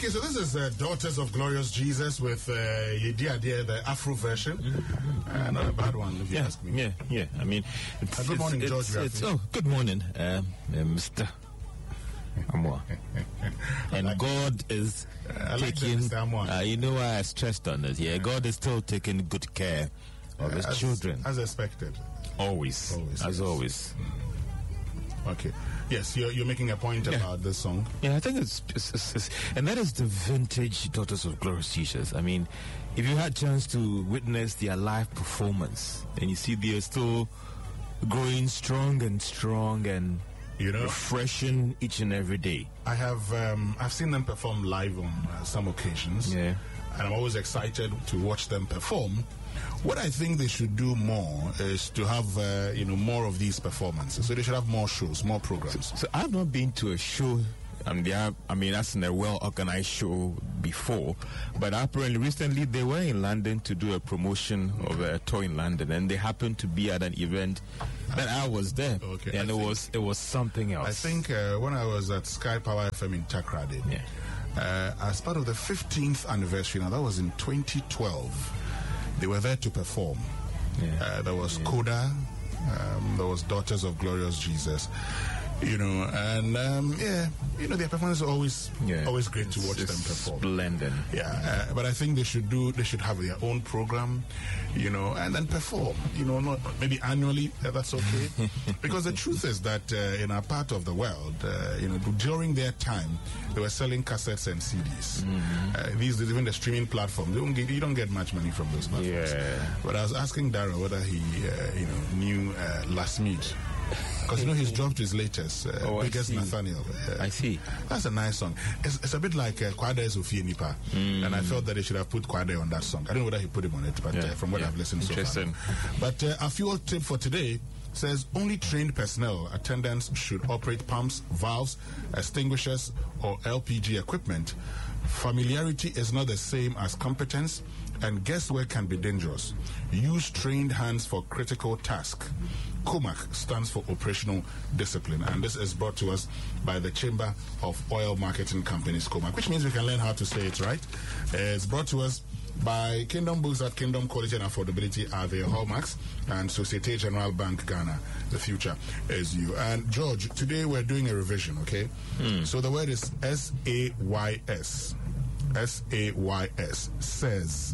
Okay, so this is Daughters of Glorious Jesus with Yedia, the Afro version. Not a bad one, if you ask me. Yeah. I mean, good morning, George. Good morning, Mr. Amwa. And like God is taking, you know why I stressed on this. Yeah, God is still taking good care of his children. As expected. Always. Always. Okay. Yes, you're making a point about this song. Yeah, I think it's and that is the vintage Daughters of Glorious Jesus. I mean, if you had a chance to witness their live performance, and you see they're still growing strong and refreshing each and every day. I've seen them perform live on some occasions. Yeah. And I'm always excited to watch them perform. What I think they should do more is to have, more of these performances. So they should have more shows, more programs. So I've not been to a show. That's in a well-organized show before. But apparently, recently they were in London to do a promotion of a tour in London, and they happened to be at an event that I was there. Okay, and it was something else. I think when I was at Sky Power FM in Takrady, as part of the 15th anniversary, now that was in 2012. They were there to perform. There was Coda, there was Daughters of Glorious Jesus, their performances are always great to watch them perform. Splendid. But I think they should have their own program, and then perform, not maybe annually, that's okay. Because the truth is that in our part of the world, during their time, they were selling cassettes and CDs. These days, even the streaming platform, you don't get much money from those platforms. But I was asking Darrell whether he, knew Last Meet. Because he's dropped his latest, Biggest Nathaniel. I see. That's a nice song. It's a bit like Kwade Sophie Nipa, and I felt that they should have put Kwade on that song. I don't know whether he put him on it, but from what I've listened so far. But our fuel tip for today says only trained personnel attendants should operate pumps, valves, extinguishers, or LPG equipment. Familiarity is not the same as competence, and guesswork can be dangerous. Use trained hands for critical tasks. COMAC stands for Operational Discipline, and this is brought to us by the Chamber of Oil Marketing Companies, COMAC, which means we can learn how to say it right. It's brought to us by Kingdom Books at Kingdom Quality and Affordability are their hallmarks, and Societe Generale Bank Ghana. The future is you. And George, today we're doing a revision, okay? So the word is S-A-Y-S. S-A-Y-S. Says.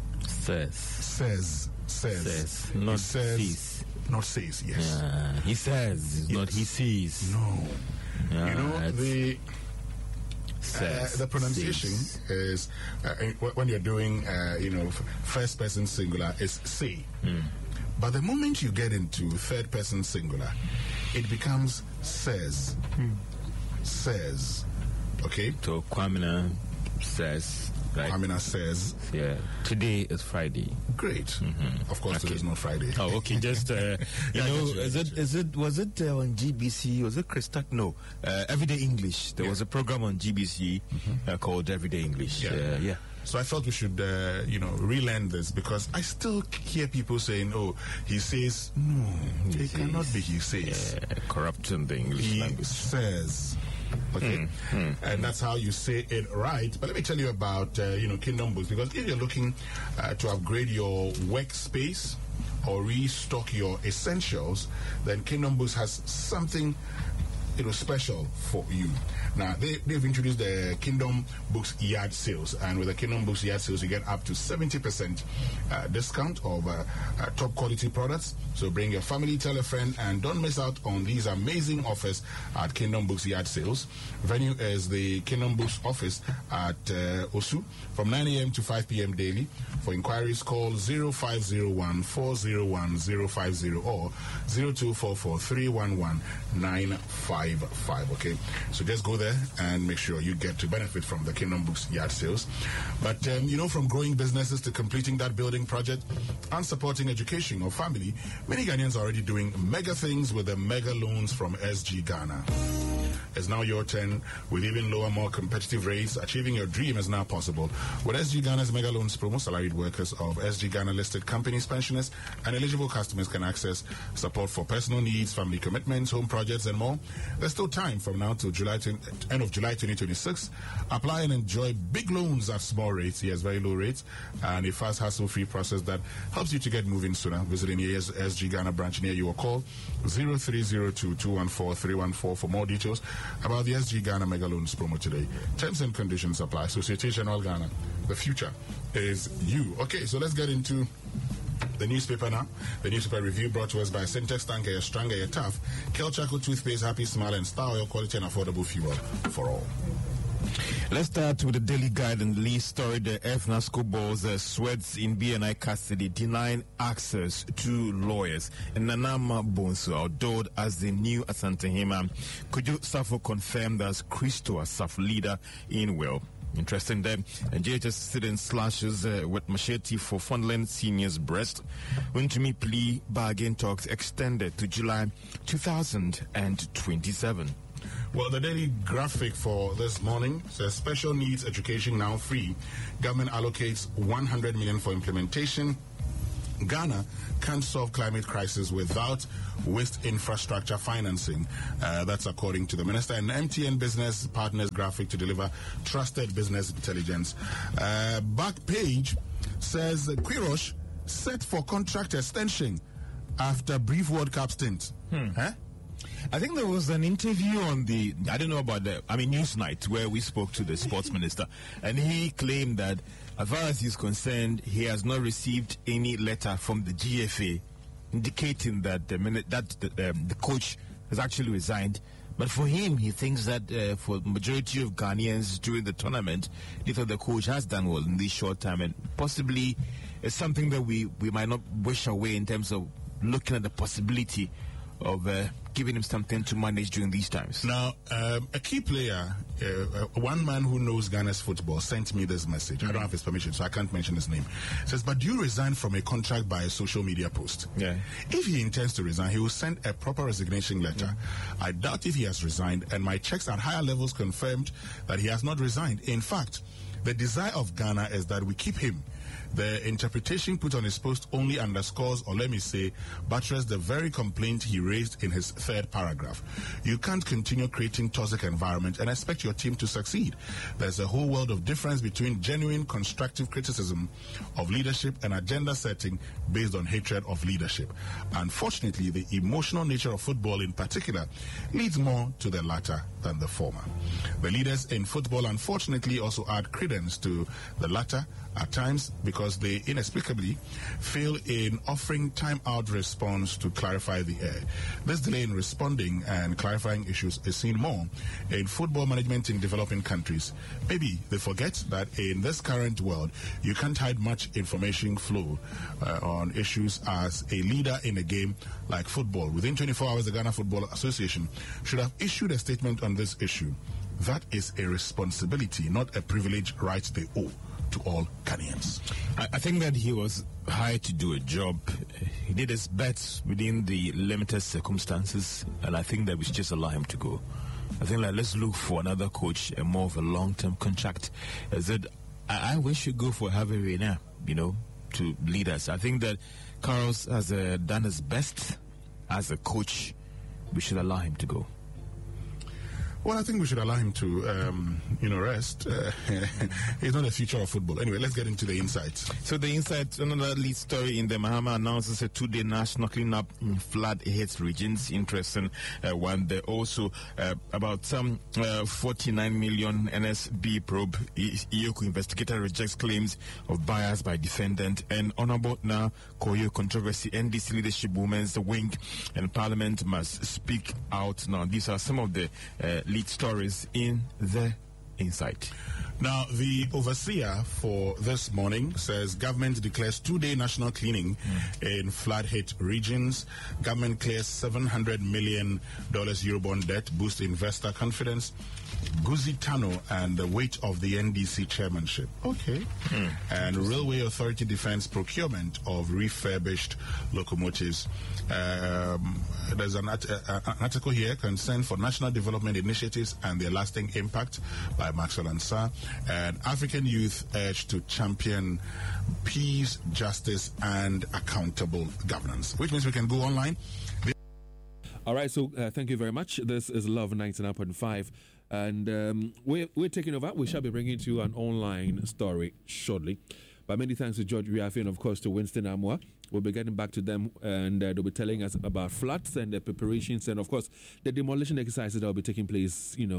Not says. Not says, yes. He says, not he sees. No. The pronunciation is when you're doing, first person singular is say. But the moment you get into third person singular, it becomes says. Says. Okay? So Kwamina says. Right. Kwamina says. Yeah. Today is Friday. Great. Of course, there is no Friday. Oh, okay. Just was it on GBC? Was it Christak? No. Everyday English. There was a program on GBC called Everyday English. Yeah. So I thought we should, relearn this, because I still hear people saying, "Oh, he says." No, it cannot be. He says. Corrupting the English language. He says. Okay, and that's how you say it right. But let me tell you about Kingdom Books, because if you're looking to upgrade your workspace or restock your essentials, then Kingdom Books has something special for you. Now, they've introduced the Kingdom Books Yard Sales, and with the Kingdom Books Yard Sales, you get up to 70% discount of top quality products. So bring your family, tell a friend, and don't miss out on these amazing offers at Kingdom Books Yard Sales. Venue is the Kingdom Books office at Osu from 9 a.m. to 5 p.m. daily. For inquiries, call 0501-401-050 or 0244-311-955. Okay, so just go there and make sure you get to benefit from the Kingdom Books Yard Sales. But from growing businesses to completing that building project and supporting education or family, many Ghanaians are already doing mega things with the mega loans from SG Ghana. It's now your turn. With even lower, more competitive rates, achieving your dream is now possible. With SG Ghana's Mega Loans promo, salaried workers of SG Ghana listed companies, pensioners, and eligible customers can access support for personal needs, family commitments, home projects, and more. There's still time from now till end of July 2026. Apply and enjoy big loans at small rates. Yes, very low rates, and a fast, hassle-free process that helps you to get moving sooner. Visit any SG Ghana branch near you or call 0302-214-314 for more details about the SG Ghana Mega Loans promo today. Terms and conditions apply. Societe Generale Ghana. The future is you. Okay, so let's get into the newspaper now. The newspaper review brought to us by Syntex Tanker, you're stronger, you're tough. Kel Chaco Toothpaste, Happy Smile, and Star Oil, quality and affordable fuel for all. Let's start with the Daily Guide and the lead story. The FNASCO balls sweats in BNI custody, denying access to lawyers. And Nanama Bonsu, outdoored as the new Asantehima. Kojo Safo confirmed as Christo Asaf leader in Well. Interesting there. And JHS student slashes with machete for Fondland Senior's breast. Untumi plea bargain talks extended to July 2027. Well, the daily graphic for this morning says special needs education now free. Government allocates 100 million for implementation. Ghana can't solve climate crisis without waste infrastructure financing. That's according to the minister. And MTN Business Partners graphic to deliver trusted business intelligence. Back page says Quiroz set for contract extension after brief World Cup stint. Huh? I think there was an interview on I don't know about Newsnight, where we spoke to the sports minister, and he claimed that as far as he's concerned, he has not received any letter from the GFA indicating that the coach has actually resigned. But for him, he thinks that for the majority of Ghanaians during the tournament, they thought the coach has done well in this short time, and possibly it's something that we might not wish away in terms of looking at the possibility of giving him something to manage during these times. Now, a key player, one man who knows Ghana's football, sent me this message. I don't have his permission, so I can't mention his name. It says, but do you resign from a contract by a social media post? Yeah. If he intends to resign, he will send a proper resignation letter. I doubt if he has resigned, and my checks at higher levels confirmed that he has not resigned. In fact, the desire of Ghana is that we keep him. The interpretation put on his post only underscores, or let me say, buttresses the very complaint he raised in his third paragraph. You can't continue creating toxic environment and expect your team to succeed. There's a whole world of difference between genuine constructive criticism of leadership and agenda setting based on hatred of leadership. Unfortunately, the emotional nature of football in particular leads more to the latter than the former. The leaders in football unfortunately also add credence to the latter at times because they inexplicably fail in offering time-out response to clarify the air. This delay in responding and clarifying issues is seen more in football management in developing countries. Maybe they forget that in this current world, you can't hide much information flow on issues as a leader in a game like football. Within 24 hours, the Ghana Football Association should have issued a statement on this issue. That is a responsibility, not a privilege right they owe to all Ghanaians. I think that he was hired to do a job. He did his best within the limited circumstances, and I think that we should just allow him to go. I think that let's look for another coach and more of a long-term contract. I wish we should go for Harvey Reina, to lead us. I think that Carlos has done his best as a coach. We should allow him to go. Well, I think we should allow him to, rest. He's not the future of football. Anyway, let's get into the insights. So the insights, another lead story in the Mahama announces a 2-day national cleanup in flood-hit regions. Interesting one. There also about some 49 million NSB probe. EOCO investigator rejects claims of bias by defendant. And Honorable now Koyo controversy. NDC leadership women's wing and Parliament must speak out. Now, these are some of the lead stories in the insight. Now, the overseer for this morning says government declares 2-day national cleaning in flood-hit regions. Government clears $700 million Eurobond debt, boost investor confidence. Guzi Tano and the weight of the NDC chairmanship. Okay. And Railway Authority defends procurement of refurbished locomotives. There's an article here, Concern for National Development Initiatives and Their Lasting Impact by Maxwell Ansah. And African youth urged to champion peace, justice, and accountable governance. Which means we can go online. All right, so thank you very much. This is Love 99.5, and we're taking over. We shall be bringing to you an online story shortly. But many thanks to George Riafi and, of course, to Winston Amwa. We'll be getting back to them, and they'll be telling us about floods and the preparations, and, of course, the demolition exercises that will be taking place, in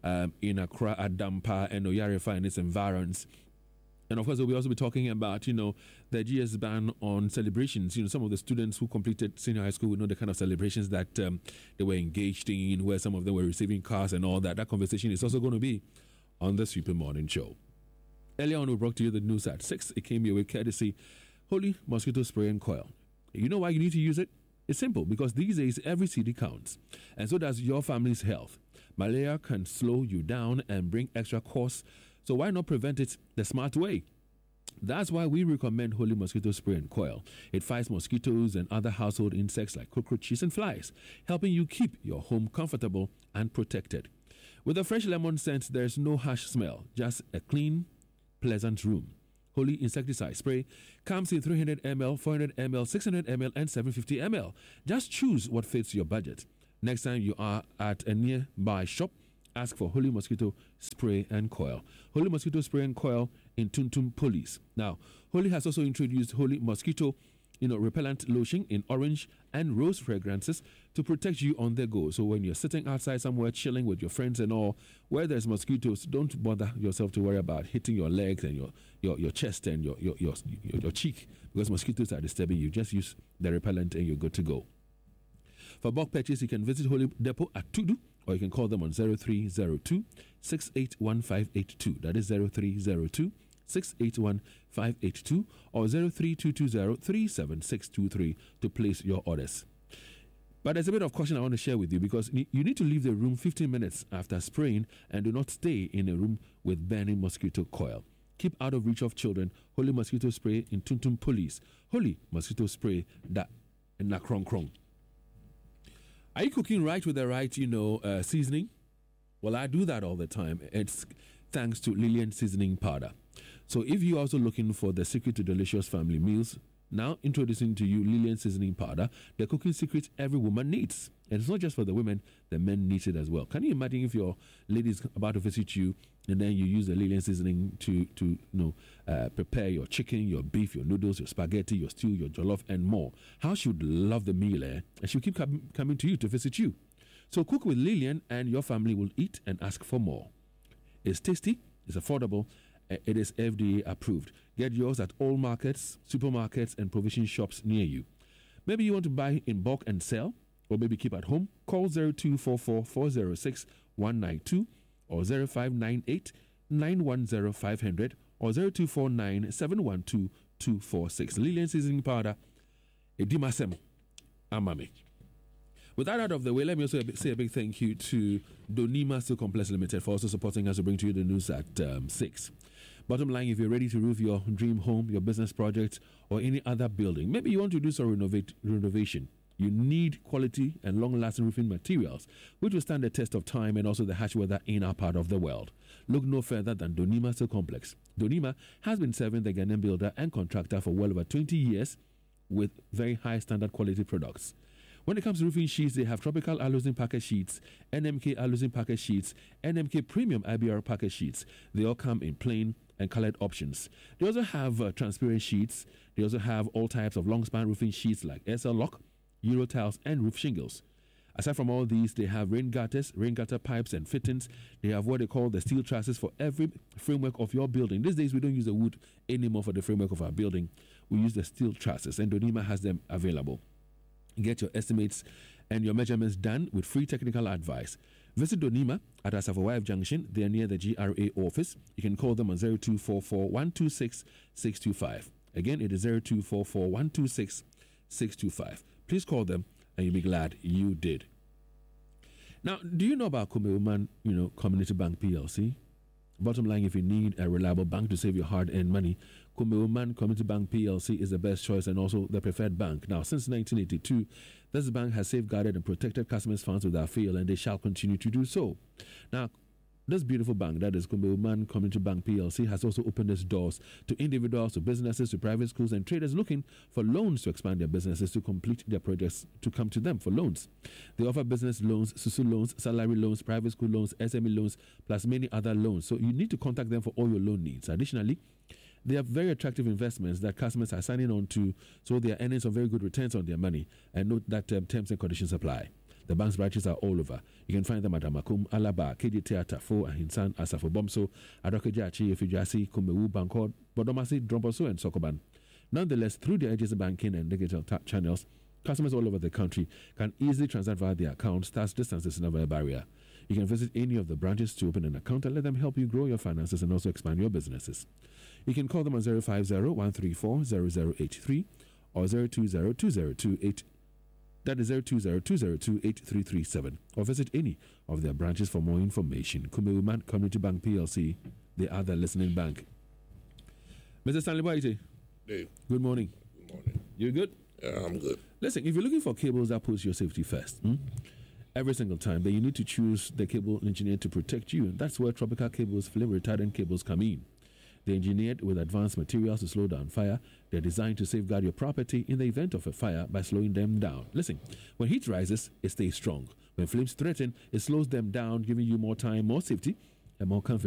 Accra, Adampa, and Oyarifa and its environs. And, of course, we'll also be talking about, the GS ban on celebrations. Some of the students who completed senior high school will know the kind of celebrations that they were engaged in, where some of them were receiving cars and all that. That conversation is also going to be on the Super Morning Show. Earlier on, we brought to you the news at 6. It came your way courtesy Holy Mosquito Spray and Coil. You know why you need to use it? It's simple, because these days every city counts, and so does your family's health. Malaria can slow you down and bring extra costs, so why not prevent it the smart way? That's why we recommend Holy Mosquito Spray and Coil. It fights mosquitoes and other household insects like cockroaches and flies, helping you keep your home comfortable and protected. With a fresh lemon scent, there's no harsh smell, just a clean, pleasant room. Holy Insecticide Spray comes in 300 ml, 400 ml, 600 ml, and 750 ml. Just choose what fits your budget. Next time you are at a nearby shop, ask for Holy Mosquito Spray and Coil. Holy Mosquito Spray and Coil in Tuntum Police. Now, Holy has also introduced Holy Mosquito repellent lotion in orange and rose fragrances to protect you on the go. So when you're sitting outside somewhere chilling with your friends and all, where there's mosquitoes, don't bother yourself to worry about hitting your legs and your chest and your cheek, because mosquitoes are disturbing you. Just use the repellent and you're good to go. For bulk purchase, you can visit Holy Depot at Tudu, or you can call them on 0302 681 582. That is 0302 681 582 or 03220 37623 to place your orders. But there's a bit of caution I want to share with you, because you need to leave the room 15 minutes after spraying, and do not stay in a room with burning mosquito coil. Keep out of reach of children. Holy Mosquito Spray in Tuntum Police. Holy Mosquito Spray that na krong krong. Are you cooking right with the right, seasoning? Well, I do that all the time. It's thanks to Lillian Seasoning Powder. So if you're also looking for the secret to delicious family meals, now introducing to you Lillian Seasoning Powder, the cooking secret every woman needs. And it's not just for the women, the men need it as well. Can you imagine if your lady is about to visit you and then you use the Lillian Seasoning to prepare your chicken, your beef, your noodles, your spaghetti, your stew, your jollof, and more? How she would love the meal, and she'll keep coming to you to visit you. So cook with Lillian and your family will eat and ask for more. It's tasty, it's affordable, it is FDA approved. Get yours at all markets, supermarkets, and provision shops near you. Maybe you want to buy in bulk and sell, or maybe keep at home. Call 0244 406 192 or 0598 910 500 or 0249 712 246. Lillian Seasoning Powder, Edimasem Amame. With that out of the way, let me also say a big thank you to Donima Steel Complex Limited for also supporting us to bring to you the news at 6. Bottom line, if you're ready to roof your dream home, your business project, or any other building, maybe you want to do some renovation, you need quality and long-lasting roofing materials, which will stand the test of time and also the harsh weather in our part of the world. Look no further than Donima Steel Complex. Donima has been serving the Ghanaian builder and contractor for well over 20 years with very high standard quality products. When it comes to roofing sheets, they have Tropical Aluzinc package sheets, NMK Aluzinc package sheets, NMK Premium IBR package sheets. They all come in plain and colored options. They also have transparent sheets. They also have all types of long span roofing sheets like SL Lock, Euro tiles, and roof shingles. Aside from all these, they have rain gutter pipes and fittings. They have what they call the steel trusses for every framework of your building. These days, we don't use the wood anymore for the framework of our building. We use the steel trusses, and Donima has them available. Get your estimates and your measurements done with free technical advice. Visit Donima at Asafo Junction. They are near the GRA office. You can call them on 0244 126 625. Again, it is 0244 126 625. Please call them and you'll be glad you did. Now, do you know about Kumewoman, Community Bank PLC? Bottom line, if you need a reliable bank to save your hard-earned money, Kumewoman Community Bank PLC is the best choice and also the preferred bank. Now, since 1982, this bank has safeguarded and protected customers' funds without fail, and they shall continue to do so. Now, this beautiful bank, that is Kumbewoman Community Bank PLC, has also opened its doors to individuals, to businesses, to private schools, and traders looking for loans to expand their businesses, to complete their projects, to come to them for loans. They offer business loans, SUSU loans, salary loans, private school loans, SME loans, plus many other loans. So you need to contact them for all your loan needs. Additionally, they have very attractive investments that customers are signing on to, so they are earning some very good returns on their money. And note that terms and conditions apply. The bank's branches are all over. You can find them at Amakum, Alaba, KD Theatre, Fo, Ahinsan, Asafo Bomso, Adokejachi, Ifijasi, Kumewu, Bankor, Bodomasi, Dromboso, and Sokoban. Nonetheless, through their agency banking and digital channels, customers all over the country can easily transact via their accounts, thus distance is never a barrier. You can visit any of the branches to open an account and let them help you grow your finances and also expand your businesses. You can call them on 050-134-0083 or 020-2028. That is 020-202-8337, or visit any of their branches for more information. Kumbewoman Community Bank PLC, the other listening bank. Mr. Stanley Boite. Hey. Good morning. Good morning. You good? Yeah, I'm good. Listen, if you're looking for cables that puts your safety first, every single time, then you need to choose the cable engineer to protect you. That's where Tropical Cables flame retardant cables come in. They're engineered with advanced materials to slow down fire. They're designed to safeguard your property in the event of a fire by slowing them down. Listen, when heat rises, it stays strong. When flames threaten, it slows them down, giving you more time, more safety, and more confidence.